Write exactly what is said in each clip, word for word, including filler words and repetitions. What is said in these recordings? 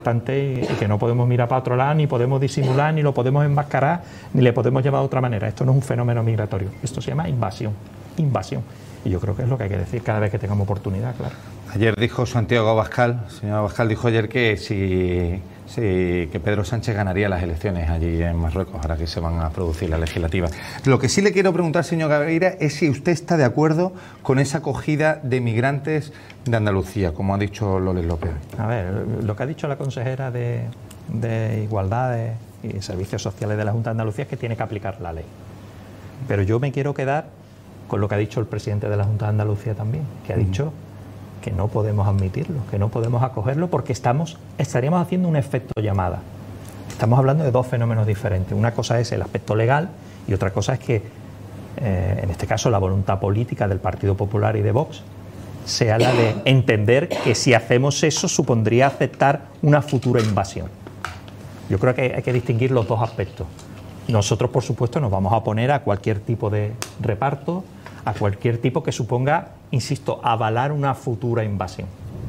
y que no podemos mirar para otro lado, ni podemos disimular, ni lo podemos enmascarar, ni le podemos llevar de otra manera. Esto no es un fenómeno migratorio, esto se llama invasión, invasión. Y yo creo que es lo que hay que decir cada vez que tengamos oportunidad, claro. Ayer dijo Santiago Abascal, señor Abascal dijo ayer que si, si que Pedro Sánchez ganaría las elecciones allí en Marruecos, ahora que se van a producir las legislativas. Lo que sí le quiero preguntar, señor Gaviria, es si usted está de acuerdo con esa acogida de migrantes de Andalucía, como ha dicho Loles López. A ver, lo que ha dicho la consejera de, de Igualdad y Servicios Sociales de la Junta de Andalucía es que tiene que aplicar la ley. Pero yo me quiero quedar con lo que ha dicho el presidente de la Junta de Andalucía también, que ha dicho que no podemos admitirlo, que no podemos acogerlo porque estamos, estaríamos haciendo un efecto llamada. Estamos hablando de dos fenómenos diferentes. Una cosa es el aspecto legal y otra cosa es que, eh, en este caso, la voluntad política del Partido Popular y de Vox sea la de entender que si hacemos eso supondría aceptar una futura invasión. Yo creo que hay que distinguir los dos aspectos. Nosotros, por supuesto, nos vamos a oponer a cualquier tipo de reparto, a cualquier tipo que suponga, insisto, avalar una futura invasión.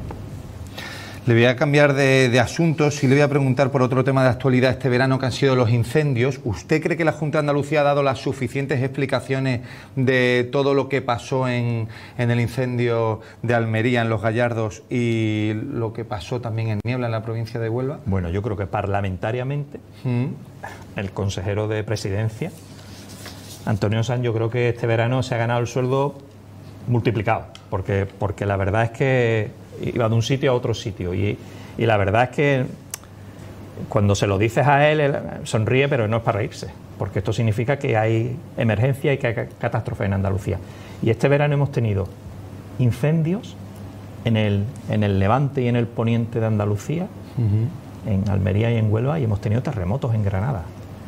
Le voy a cambiar de, de asuntos y le voy a preguntar por otro tema de actualidad este verano, que han sido los incendios. ¿Usted cree que la Junta de Andalucía ha dado las suficientes explicaciones de todo lo que pasó en, en el incendio de Almería, en Los Gallardos, y lo que pasó también en Niebla, en la provincia de Huelva? Bueno, yo creo que parlamentariamente ¿Mm? el consejero de Presidencia, Antonio Sanz, yo creo que este verano se ha ganado el sueldo multiplicado, porque, porque la verdad es que iba de un sitio a otro sitio y, y la verdad es que cuando se lo dices a él, él sonríe, pero no es para reírse, porque esto significa que hay emergencia y que hay catástrofe en Andalucía. Y este verano hemos tenido incendios en el, en el levante y en el poniente de Andalucía, uh-huh. en Almería y en Huelva, y hemos tenido terremotos en Granada.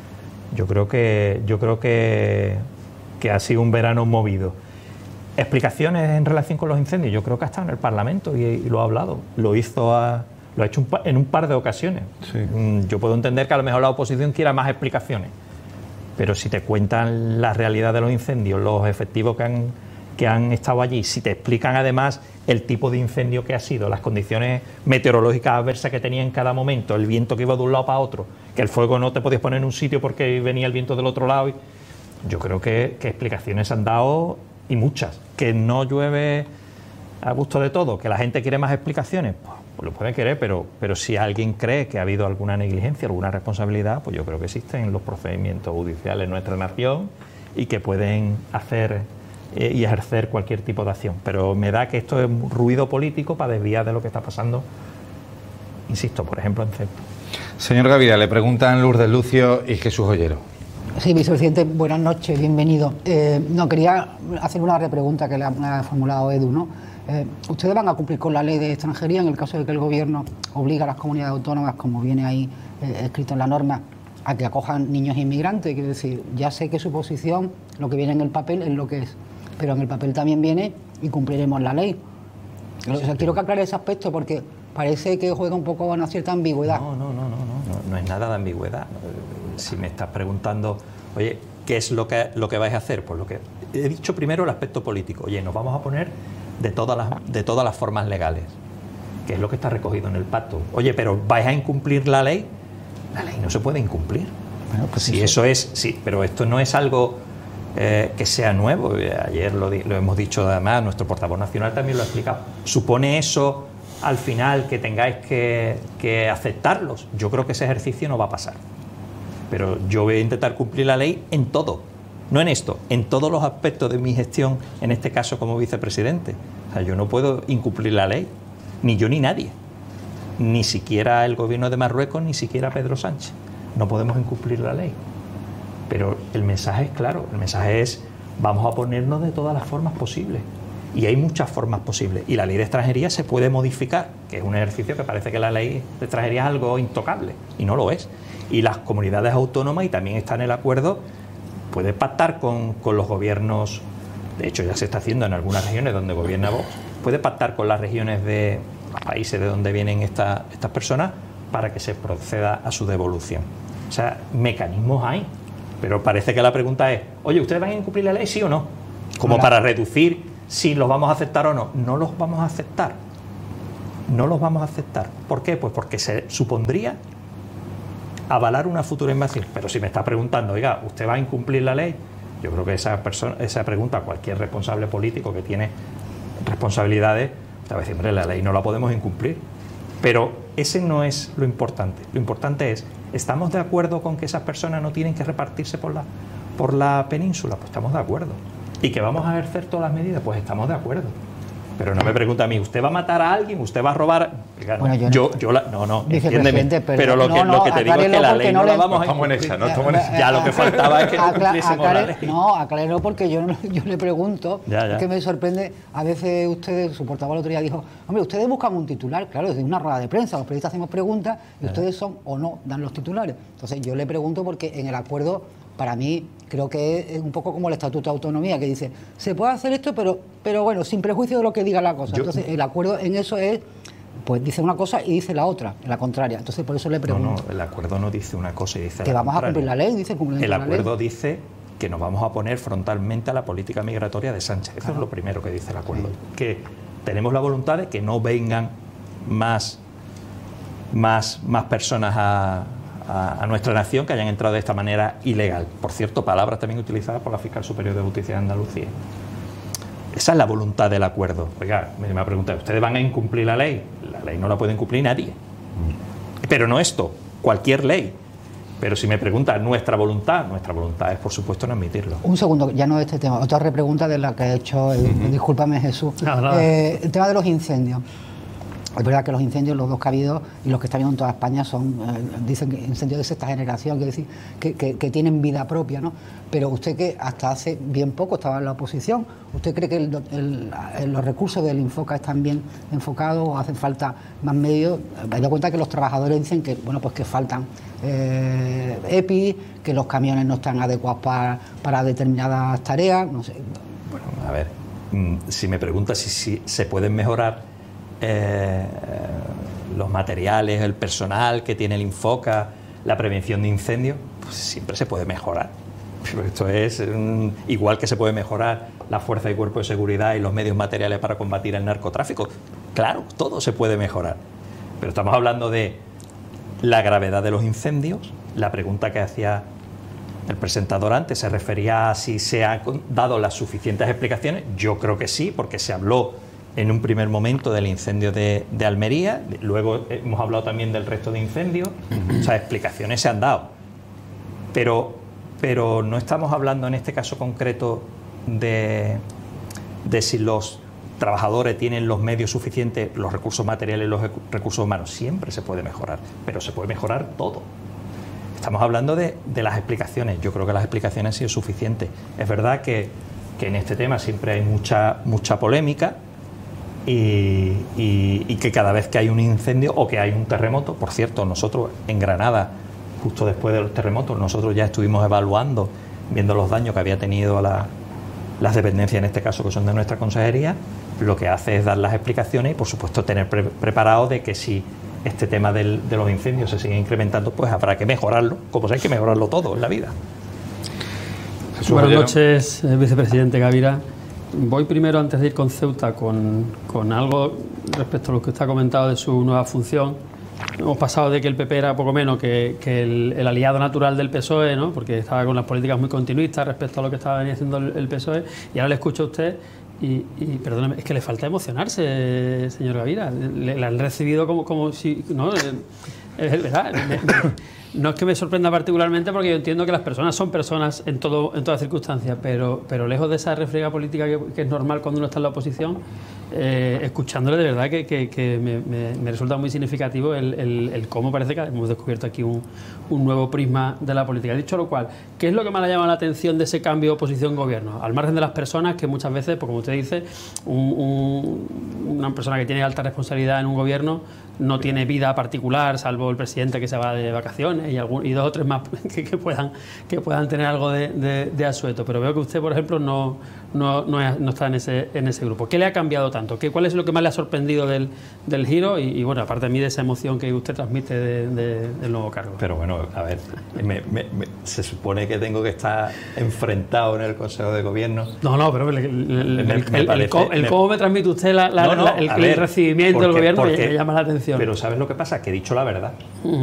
Yo creo que, yo creo que, que ha sido un verano movido. Explicaciones en relación con los incendios, yo creo que ha estado en el Parlamento y, y lo ha hablado, lo hizo a, lo ha hecho un, en un par de ocasiones. Sí. Yo puedo entender que a lo mejor la oposición quiera más explicaciones, pero si te cuentan la realidad de los incendios, los efectivos que han, que han estado allí, si te explican además el tipo de incendio que ha sido, las condiciones meteorológicas adversas que tenía en cada momento, el viento que iba de un lado para otro, que el fuego no te podías poner en un sitio porque venía el viento del otro lado, y yo creo que, que explicaciones han dado, y muchas. Que no llueve a gusto de todo, que la gente quiere más explicaciones, pues, pues lo puede querer, pero, pero si alguien cree que ha habido alguna negligencia, alguna responsabilidad, pues yo creo que existen los procedimientos judiciales en nuestra nación y que pueden hacer eh, y ejercer cualquier tipo de acción. Pero me da que esto es ruido político para desviar de lo que está pasando, insisto, por ejemplo, en Ceuta. Señor Gaviria, le preguntan Lourdes Lucio y Jesús Ollero. Sí, vicepresidente, buenas noches, bienvenido. Eh, no, quería hacer una repregunta que le ha, ha formulado Edu, ¿no? Eh, ¿Ustedes van a cumplir con la ley de extranjería en el caso de que el Gobierno obliga a las comunidades autónomas, como viene ahí eh, escrito en la norma, a que acojan niños inmigrantes? Quiero decir, ya sé que su posición, lo que viene en el papel es lo que es, pero en el papel también viene y cumpliremos la ley. O sea, quiero que aclare ese aspecto porque parece que juega un poco a una cierta ambigüedad. No, no, no, no, no, no, no es nada de ambigüedad. Si me estás preguntando, oye, ¿qué es lo que, lo que vais a hacer? Pues lo que he dicho primero, el aspecto político. Oye, nos vamos a poner de todas las, de todas las formas legales, que es lo que está recogido en el pacto. Oye, pero ¿vais a incumplir la ley? La ley no se puede incumplir. Bueno, pues si eso es, sí, pero esto no es algo eh, que sea nuevo. Ayer lo, lo hemos dicho, además, nuestro portavoz nacional también lo ha explicado. ¿Supone eso al final que tengáis que, que aceptarlos? Yo creo que ese ejercicio no va a pasar. Pero yo voy a intentar cumplir la ley en todo, no en esto, en todos los aspectos de mi gestión, en este caso como vicepresidente. O sea, yo no puedo incumplir la ley, ni yo ni nadie, ni siquiera el gobierno de Marruecos, ni siquiera Pedro Sánchez. No podemos incumplir la ley. Pero el mensaje es claro, el mensaje es vamos a ponernos de todas las formas posibles. Y hay muchas formas posibles. Y la ley de extranjería se puede modificar, que es un ejercicio que parece que la ley de extranjería es algo intocable, y no lo es. Y las comunidades autónomas, y también está en el acuerdo, puede pactar con, con los gobiernos, de hecho ya se está haciendo en algunas regiones donde gobierna Vox, puede pactar con las regiones de los países de donde vienen esta, estas personas para que se proceda a su devolución. O sea, mecanismos hay, pero parece que la pregunta es, oye, ¿ustedes van a incumplir la ley, sí o no? Como para reducir si los vamos a aceptar o no. No los vamos a aceptar. no los vamos a aceptar. ¿Por qué? Pues porque se supondría avalar una futura invasión. Pero si me está preguntando, oiga, ¿usted va a incumplir la ley? Yo creo que esa persona, esa pregunta, cualquier responsable político que tiene responsabilidades, te va a decir, hombre, la ley no la podemos incumplir. Pero ese no es lo importante. Lo importante es, ¿estamos de acuerdo con que esas personas no tienen que repartirse por la, por la península? Pues estamos de acuerdo. ¿Y que vamos a ejercer todas las medidas? Pues estamos de acuerdo. Pero no me pregunta a mí, ¿usted va a matar a alguien? ¿Usted va a robar? Oiga, no, bueno, yo, yo, yo la, no, no, entiéndeme. Pero, pero lo, no, que, no, lo que te digo es que la ley no, no la vamos a incumplir. Esa, no estamos en esa. Ya lo que faltaba es que no cumpliésemos la ley. No, aclaro porque yo, yo le pregunto, ya, ya. Es que me sorprende, a veces ustedes, su portavoz el otro día dijo, hombre, ustedes buscan un titular, claro, desde una rueda de prensa, los periodistas hacemos preguntas y ya. Ustedes son o no, dan los titulares. Entonces yo le pregunto porque en el acuerdo, para mí, creo que es un poco como el Estatuto de Autonomía, que dice, se puede hacer esto, pero, pero bueno, sin prejuicio de lo que diga la cosa. Yo, Entonces, el acuerdo en eso es, pues dice una cosa y dice la otra, la contraria. Entonces, por eso le pregunto. No, no, el acuerdo no dice una cosa y dice que la vamos contraria. A cumplir la ley, dice cumplir el la ley. El acuerdo dice que nos vamos a oponer frontalmente a la política migratoria de Sánchez. Eso claro. Es lo primero que dice el acuerdo. Sí. Que tenemos la voluntad de que no vengan más, más, más personas a... A, a nuestra nación que hayan entrado de esta manera ilegal. Por cierto, palabras también utilizadas por la Fiscal Superior de Justicia de Andalucía. Esa es la voluntad del acuerdo. Oiga, me ha preguntado, ¿ustedes van a incumplir la ley? La ley no la puede incumplir nadie. Pero no esto, cualquier ley. Pero si me pregunta nuestra voluntad, nuestra voluntad es, por supuesto, no admitirlo. Un segundo, ya no de este tema. Otra repregunta de la que ha hecho, el, uh-huh. discúlpame Jesús, no, no. Eh, el tema de los incendios. Es verdad que los incendios, los dos que ha habido y los que están en toda España son, eh, dicen que incendios de sexta generación, que, decir, que, que, que tienen vida propia, ¿no? Pero usted que hasta hace bien poco estaba en la oposición, ¿usted cree que el, el, el, los recursos del Infoca están bien enfocados o hacen falta más medios? Me doy cuenta que los trabajadores dicen que, bueno, pues que faltan eh, E P I, que los camiones no están adecuados para, para determinadas tareas, no sé. Bueno, a ver, si me pregunta si, si se pueden mejorar Eh, los materiales, el personal que tiene el Infoca, la prevención de incendios, pues siempre se puede mejorar. Pero esto es um, igual que se puede mejorar la fuerza y cuerpo de seguridad y los medios materiales para combatir el narcotráfico. Claro, todo se puede mejorar. Pero estamos hablando de la gravedad de los incendios. La pregunta que hacía el presentador antes se refería a si se han dado las suficientes explicaciones. Yo creo que sí, porque se habló en un primer momento del incendio de, de Almería, luego hemos hablado también del resto de incendios, uh-huh. O sea, explicaciones se han dado. Pero, pero no estamos hablando en este caso concreto de, de si los trabajadores tienen los medios suficientes, los recursos materiales y los recursos humanos. Siempre se puede mejorar, pero se puede mejorar todo. Estamos hablando de, de las explicaciones. Yo creo que las explicaciones han sido suficientes. Es verdad que, que en este tema siempre hay mucha, mucha polémica, Y, y, y que cada vez que hay un incendio o que hay un terremoto, por cierto, nosotros en Granada, justo después de los terremotos, nosotros ya estuvimos evaluando, viendo los daños que había tenido la, las dependencias, en este caso que son de nuestra consejería, lo que hace es dar las explicaciones y, por supuesto, tener pre preparado de que si este tema del, de los incendios se sigue incrementando, pues habrá que mejorarlo, como hay que mejorarlo todo en la vida. Buenas noches, vicepresidente Gavira. Voy primero, antes de ir con Ceuta, con, con algo respecto a lo que usted ha comentado de su nueva función. Hemos pasado de que el P P era poco menos que, que el, el aliado natural del P S O E, ¿no? Porque estaba con las políticas muy continuistas respecto a lo que estaba haciendo el, el P S O E, y ahora le escucho a usted y, y perdóneme, es que le falta emocionarse, señor Gavira. Le, le han recibido como, como si... ¿no? Es, es verdad. Me, me, No es que me sorprenda particularmente, porque yo entiendo que las personas son personas en todo en todas circunstancias, pero, pero lejos de esa refriega política que, que es normal cuando uno está en la oposición, eh, escuchándole de verdad que, que, que me, me, me resulta muy significativo el, el, el cómo parece que hemos descubierto aquí un, un nuevo prisma de la política. Dicho lo cual, ¿qué es lo que más le llama la atención de ese cambio oposición-gobierno? Al margen de las personas que muchas veces, pues como usted dice, un, un, una persona que tiene alta responsabilidad en un gobierno no tiene vida particular, salvo el presidente que se va de vacaciones y, algún, y dos o tres más que, que, puedan, que puedan tener algo de, de, de asueto. Pero veo que usted, por ejemplo, no, no, no, es, no está en ese, en ese grupo. ¿Qué le ha cambiado tanto. ¿Qué, ¿Cuál es lo que más le ha sorprendido del, del giro? Y, y bueno, aparte de mí, de esa emoción que usted transmite de, de, del nuevo cargo. Pero bueno, a ver, me, me, me, se supone que tengo que estar enfrentado en el Consejo de Gobierno. No, no, pero el, el, me, el, me el, parece, el, cómo, el me, cómo me transmite usted la, la, no, no, la, el, ver, el recibimiento porque, del Gobierno porque, me, me llama la atención. Pero ¿sabes lo que pasa? Que he dicho la verdad. Uh-huh.